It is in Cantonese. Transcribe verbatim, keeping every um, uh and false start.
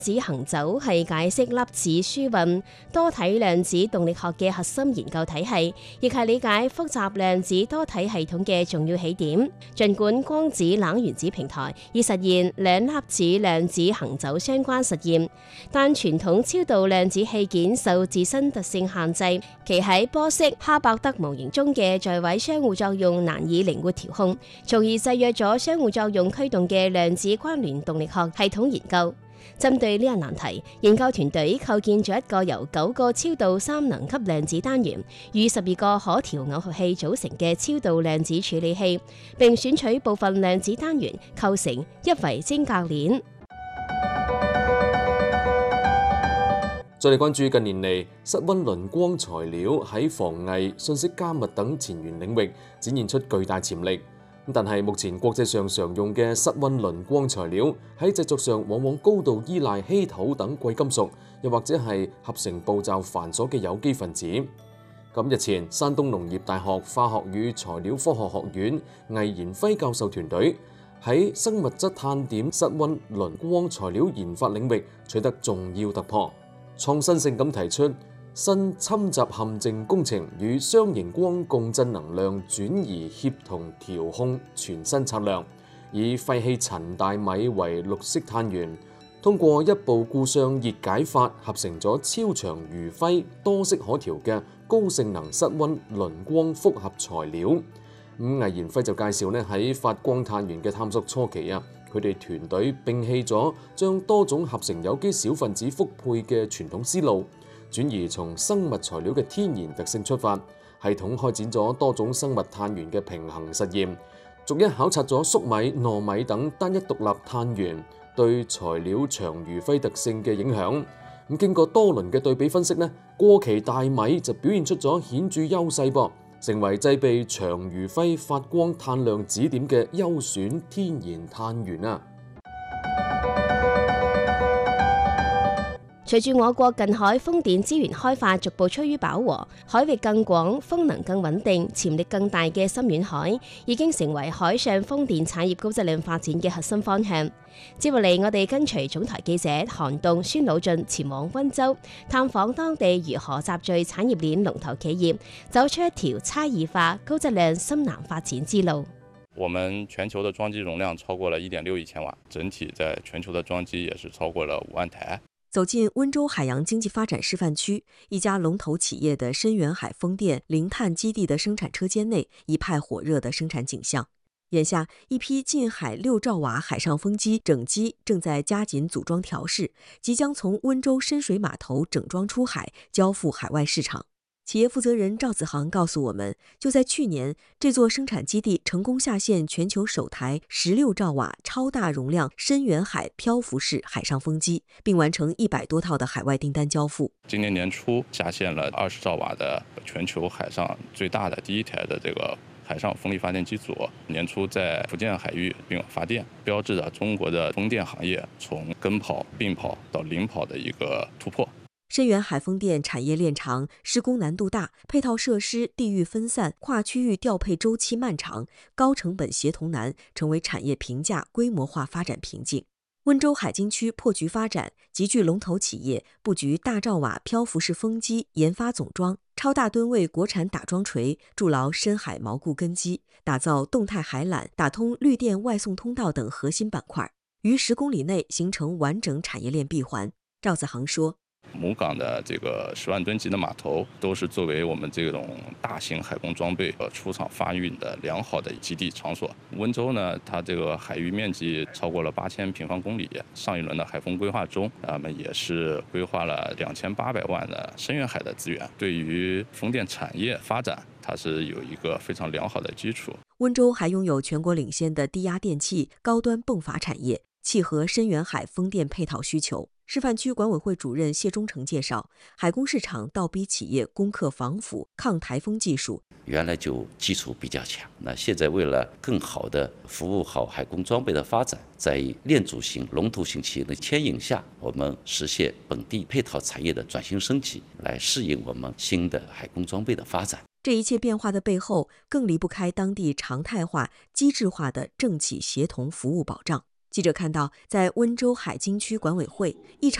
子行走係解釋粒子輸運、多體量子動力學嘅核心研究體系，亦係理解複雜量子多體系統嘅重要起點。儘管光子冷原子平台已實現兩粒子量子行走相關實驗，但傳統超導量子器件受自身特性限制，其喺波色哈伯德模型中嘅在位相互作用難以靈活調控，從而制約咗相互作用驅動嘅量子關聯動力學系統研究。針對呢個難題，研究團隊構建咗一個由九個超導三能級量子單元與十二個可調偶合器組成嘅超導量子處理器，並選取部分量子單元構成一維晶格鏈。 再嚟關注近年嚟室溫磷光材料喺防偽、信息加密等前沿領域展現出巨大潛力。但係目前國際上常用嘅室溫磷光材料喺製作上往往高度依賴稀土等貴金屬，又或者係合成步驟繁瑣嘅有機分子。咁日前，山東農業大學化學與材料科學學院魏延輝教授團隊喺生物質碳點室溫磷光材料研發領域取得重要突破，創新性咁提出新侵襲陷阱工程與雙熒光共振能量轉移協同調控全新策略，以廢棄陳大米為綠色碳源，通過一步固相熱解法合成咗超長餘輝多色可調嘅高性能室溫磷光複合材料。咁魏延輝就介紹咧，喺發光碳源嘅探索初期啊，佢哋團隊摒棄咗將多種合成有機小分子複配嘅傳統思路，轉移從生物材料嘅天然特性出發，系統開展咗多種生物碳源嘅平衡實驗，逐一考察咗粟米、糯米等單一獨立碳源對材料長餘輝特性嘅影響。咁經過多輪嘅對比分析呢，過期大米就表現出咗顯著優勢噃，成為製備長餘輝發光碳量子點嘅優選天然碳源啊！ 隨住我國近海風電資源開發逐步趨於飽和，海域更廣、風能更穩定、潛力更大嘅深遠海，已經成為海上風電產業高質量發展嘅核心方向。接落嚟，我哋跟隨總台記者韓棟、孫魯俊前往溫州，探訪當地如何集聚產業鏈龍頭企業，走出一條差異化、高質量深藍發展之路。 我們全球的裝機容量超過了一點六億千瓦，整體在全球的裝機也是超過了五萬台。 走進溫州海洋經濟發展示範區，一家龍頭企業的深遠海風電零碳基地的生產車間內一派火熱的生產景象。眼下，一批近海六兆瓦海上風機整機正在加緊組裝調試，即將從溫州深水碼頭整裝出海，交付海外市場。企業負責人趙子航告訴我們，就在去年，這座生產基地成功下線全球首台十六兆瓦超大容量深遠海漂浮式海上風機，並完成一百多套的海外訂單交付。 今年年初下線了二十兆瓦的全球海上最大的第一台的這個海上風力發電機組，年初在福建海域並發電，標誌着中國的風電行業從跟跑、並跑到領跑的一個突破。 深遠海風電產業鏈長，施工難度大，配套設施地域分散，跨區域調配週期漫長，高成本協同難，成為產業平價規模化發展瓶頸。溫州海經區破局發展，集聚龍頭企業，布局大兆瓦漂浮式風機研發總裝、超大噸位國產打樁錘，築牢深海錨固根基，打造動態海纜、打通綠電外送通道等核心板塊，於十公里內形成完整產業鏈閉環。趙子航說， 母港的這個十萬噸級的碼頭，都是作為我們這種大型海工裝備和出廠發運的良好的基地場所。溫州呢，它這個海域面積超過了八千平方公里。上一輪的海風規劃中，我們也是規劃了兩千八百萬的深遠海的資源，對於風電產業發展，它是有一個非常良好的基礎。 溫州還擁有全國領先的低壓電器、高端泵閥產業，契合深遠海風電配套需求。示範區管委會主任謝忠誠介紹，海工市場倒逼企業攻克防腐、抗颱風技術。 原來就基礎比較強，那現在為了更好的服務好海工裝備的發展，在鏈組型、龍頭型企業的牽引下，我們實現本地配套產業的轉型升級，來適應我們新的海工裝備的發展。 這一切變化的背後，更離不開當地常態化、機制化的政企協同服務保障。 记者看到，在温州海津区管委会，一场